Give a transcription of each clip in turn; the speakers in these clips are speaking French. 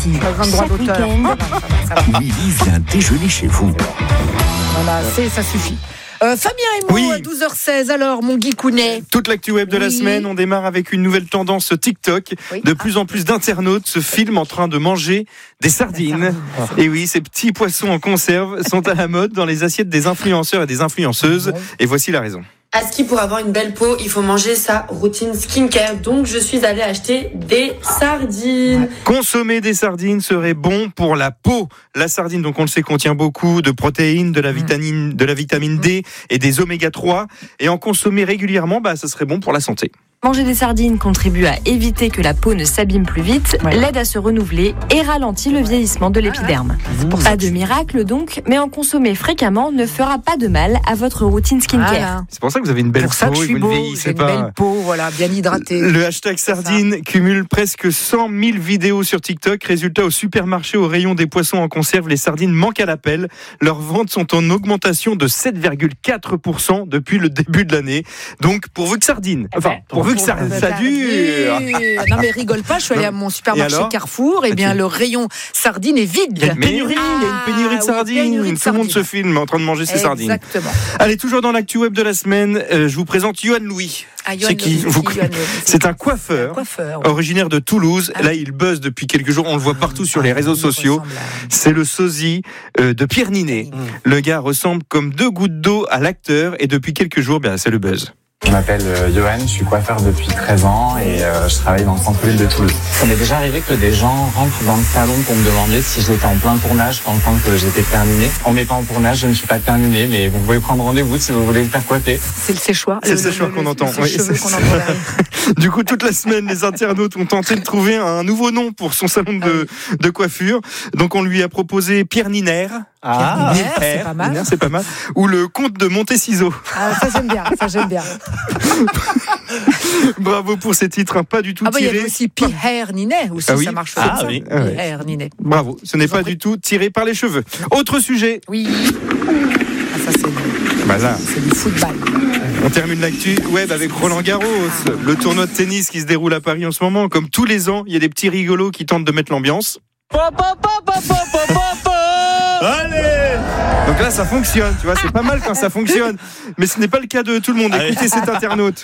Pas besoin de droit Chaque d'auteur. week-end. Ça va. Willy vient déjeuner chez vous. Voilà, ça suffit. Fabien Emo, Oui. à 12h16. Alors, mon Guicounet. Toute l'actu web de la Oui. semaine, on démarre avec une nouvelle tendance TikTok. Oui. De plus en plus d'internautes se filment en train de manger des sardines. Et oui, ces petits poissons en conserve sont à la mode dans les assiettes des influenceurs et des influenceuses. Et voici la raison. À ski, pour avoir une belle peau, il faut manger sa routine skincare. Donc, je suis allée acheter des sardines. Consommer des sardines serait bon pour la peau. La sardine, donc on le sait, contient beaucoup de protéines, de la vitamine D et des oméga 3. Et en consommer régulièrement, ça serait bon pour la santé. Manger des sardines contribue à éviter que la peau ne s'abîme plus vite, l'aide à se renouveler et ralentit le vieillissement de l'épiderme. Pas de miracle donc, mais en consommer fréquemment ne fera pas de mal à votre routine skincare. Voilà. C'est pour ça que vous avez une belle Pour ça que peau je et suis vous ne beau, vieillissez j'ai une pas. belle peau, voilà, bien hydratée. Le hashtag sardine cumule presque 100 000 vidéos sur TikTok. Résultat, au supermarché, au rayon des poissons en conserve, les sardines manquent à l'appel. Leurs ventes sont en augmentation de 7,4% depuis le début de l'année. Donc, pourvu que sardine. Enfin, pourvu que ça dure. Non mais rigole pas, je suis allée à mon supermarché alors Carrefour, et bien le rayon sardines est vide. Il y a une pénurie, de sardines. Tout le monde se filme en train de manger ses sardines. Exactement. Allez, toujours dans l'actu web de la semaine, je vous présente Yohan Louis. C'est qui C'est un coiffeur. Originaire de Toulouse. Là, il buzz depuis quelques jours. On le voit partout sur les réseaux sociaux. C'est le sosie de Pierre Ninet. Le gars ressemble comme deux gouttes d'eau à l'acteur. Et depuis quelques jours, c'est le buzz. Je m'appelle Johan, je suis coiffeur depuis 13 ans et je travaille dans le centre-ville de Toulouse. Ça m'est déjà arrivé que des gens rentrent dans le salon pour me demander si j'étais en plein tournage pendant que j'étais terminé. On n'est pas en tournage, je ne suis pas terminé, mais vous pouvez prendre rendez-vous si vous voulez me faire coiffer. C'est le séchoir. C'est le séchoir qu'on entend. C'est le cheveu qu'on entend derrière. Du coup, toute la semaine, les internautes ont tenté de trouver un nouveau nom pour son salon de coiffure. Donc, on lui a proposé Pierre Niner. C'est pas mal. Niner, c'est pas mal. Ou le comte de Monteciseau. Ah, ça j'aime bien. Bravo pour ces titres, pas du tout Il y tirés. avait aussi Pierre Ninet aussi, ça marche comme ça. Oui. Pierre Ninet. Bravo, ce n'est pas du tout tiré par les cheveux. Autre sujet. Oui. Ça c'est du football. On termine l'actu web avec Roland Garros, le tournoi de tennis qui se déroule à Paris en ce moment. Comme tous les ans, il y a des petits rigolos qui tentent de mettre l'ambiance. Allez! Donc là, ça fonctionne, tu vois, c'est pas mal quand ça fonctionne. Mais ce n'est pas le cas de tout le monde. Écoutez cet internaute.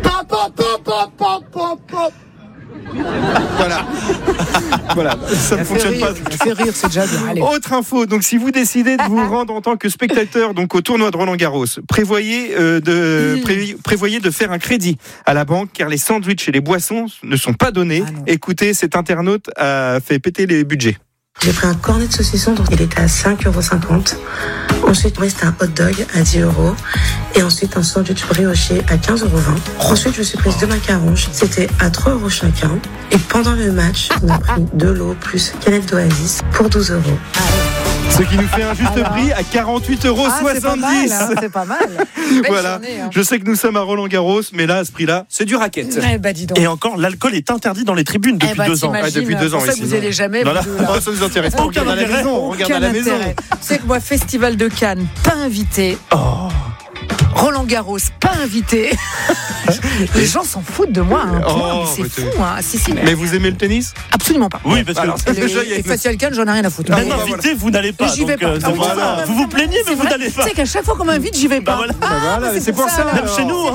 Voilà, ça ne fonctionne pas. Ça fait rire, c'est déjà bien. Allez. Autre info, donc si vous décidez de vous rendre en tant que spectateur donc au tournoi de Roland Garros, prévoyez de faire un crédit à la banque car les sandwichs et les boissons ne sont pas donnés. Écoutez, cet internaute a fait péter les budgets. J'ai pris un cornet de saucisson, donc il était à 5,50 €. Ensuite, il me reste un hot dog à 10 €. Et ensuite, un sandwich brioché à 15,20 €. Ensuite, je me suis prise 2 macarons. C'était à 3 € chacun. Et pendant le match, on a pris de l'eau plus canette d'Oasis pour 12 €. Ce qui nous fait un juste prix à 48,70 €. C'est pas mal. Voilà. Je sais que nous sommes à Roland Garros, mais là, à ce prix-là, c'est du racket. Dis donc. Et encore, l'alcool est interdit dans les tribunes depuis 2 ans. Depuis 2 ans. C'est pour ça que vous n'allez jamais. Ça nous intéresse pas. On regarde à la maison. On regarde à la maison. Tu sais que moi, Festival de Cannes, pas invité. Roland Garros, pas invité. Les gens s'en foutent de moi. Mais c'est fou. Mais vous aimez le tennis? Absolument pas. Oui, parce que Les Festival de Cannes, j'en ai rien à foutre. même invité, vous n'allez pas. J'y vais pas. Vous vous plaignez, mais vous n'allez pas. Tu sais qu'à chaque fois qu'on m'invite, j'y vais pas. C'est pour ça. Même chez nous.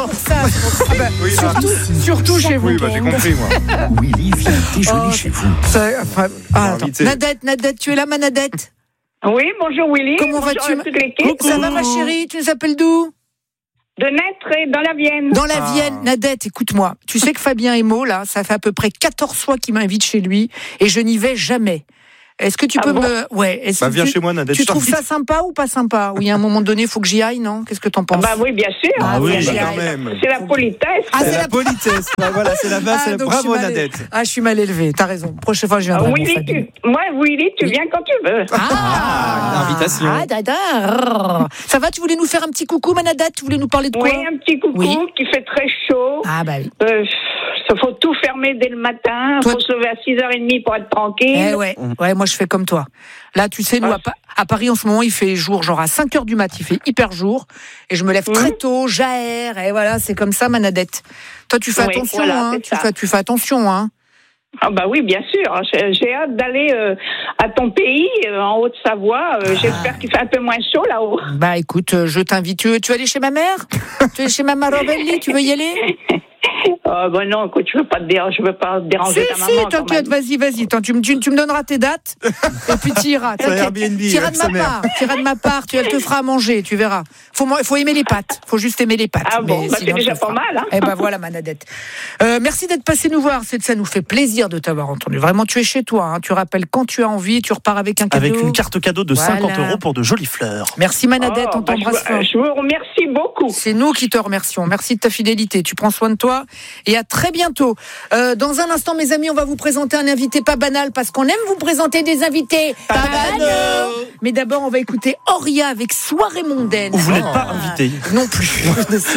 Surtout chez vous. Oui, j'ai compris, moi. Willy vient déjeuner chez vous. Nadette, tu es là, ma Nadette? Oui, bonjour Willy. Comment vas-tu? Toute l'équipe. Ça va, ma chérie? Tu nous appelles d'où? De Naître dans la Vienne. Dans la Vienne. Nadette, écoute-moi. Tu sais que Fabien Emo, là, ça fait à peu près 14 fois qu'il m'invite chez lui et je n'y vais jamais. Est-ce que tu peux me... Ouais. Viens chez moi, Nadette. Tu trouves ça sympa ou pas sympa? Oui, à un moment donné, il faut que j'y aille, non? Qu'est-ce que t'en penses? Oui, bien sûr. Quand même. C'est la politesse. C'est la politesse. Voilà, c'est la base. Bravo, Nadette. Je suis mal élevée. T'as raison. Prochaine fois, je viendrai. Willy, tu viens quand tu veux. L'invitation. Dada. Ça va? Tu voulais nous faire un petit coucou, ma Nadette? Tu voulais nous parler de quoi? Oui, un petit coucou qui fait très chaud. Oui. Il faut tout fermer dès le matin. Il faut se lever à 6h30 pour être tranquille. Ouais, moi je fais comme toi. Là, tu sais, nous à Paris en ce moment, il fait jour, genre à 5h du mat, il fait hyper jour. Et je me lève très tôt, j'aère. Et voilà, c'est comme ça, ma Nadette. Toi, tu fais attention, voilà, hein. Tu fais attention, hein. Ah bah oui, bien sûr. J'ai hâte d'aller à ton pays, en Haute-Savoie. J'espère qu'il fait un peu moins chaud là-haut. Bah écoute, je t'invite. Tu veux aller chez ma mère? Tu veux aller chez Maman Robelli? Tu veux y aller? Bah non, écoute, je veux pas déranger ta maman. Si, t'inquiète, vas-y. Attends, tu me donneras tes dates et puis tu iras. Tu iras de ma part. Elle te fera à manger, tu verras. Faut aimer les pâtes. Faut juste aimer les pâtes. Ah bon, bah c'est déjà pas mal. Hein. Eh ben voilà, Manadette. Merci d'être passé nous voir. Ça nous fait plaisir de t'avoir entendu. Vraiment, tu es chez toi. Hein. Tu rappelles quand tu as envie. Tu repars avec un cadeau. Avec une carte cadeau de 50 € pour de jolies fleurs. Merci Manadette, on t'embrasse fort. Je vous remercie beaucoup. C'est nous qui te remercions. Merci de ta fidélité. Tu prends soin de toi et à très bientôt. Dans un instant, mes amis, on va vous présenter un invité pas banal parce qu'on aime vous présenter des invités pas banals. Mais d'abord, on va écouter Auria avec Soirée mondaine. Vous n'êtes pas invité. Non plus.